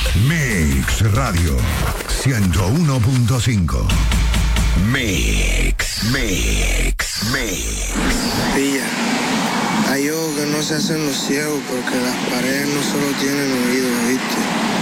Mix Radio 101.5. Mix. Pilla, hay ojos que no se hacen los ciegos porque las paredes no solo tienen oídos, ¿viste?